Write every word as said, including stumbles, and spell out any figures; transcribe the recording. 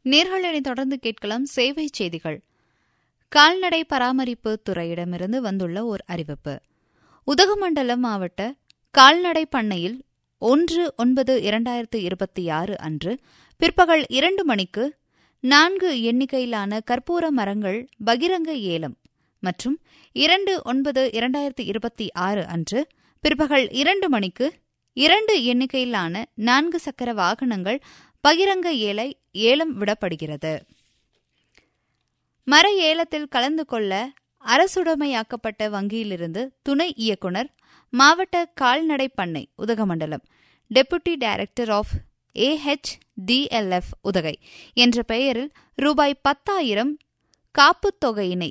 நேர்களை தொடர்ந்து கேட்கலாம் சேவை செய்திகள். கால்நடை பராமரிப்பு துறையிடமிருந்து வந்துள்ள ஓர் அறிவிப்பு. உதகமண்டலம் மாவட்ட கால்நடை பண்ணையில் ஒன்று ஒன்பது இரண்டாயிரத்து இருபத்தி ஆறு அன்று பிற்பகல் இரண்டு மணிக்கு நான்கு எண்ணிக்கையிலான கற்பூர மரங்கள் பகிரங்க ஏலம் மற்றும் இரண்டு ஒன்பது இரண்டாயிரத்து இருபத்தி ஆறு அன்று பிற்பகல் இரண்டு மணிக்கு இரண்டு எண்ணிக்கையிலான நான்கு சக்கர வாகனங்கள் பகிரங்க ஏலை ஏலம் விடப்படுகிறது. மர ஏலத்தில் கலந்து கொள்ள அரசுடைமையாக்கப்பட்ட வங்கியிலிருந்து துணை இயக்குநர், மாவட்ட கால்நடை பண்ணை Udhagamandalam, deputy director of ஏஹெச்டிஎல்எஃப் Udhagai என்ற பெயரில் ரூபாய் பத்தாயிரம் காப்புத் தொகையினை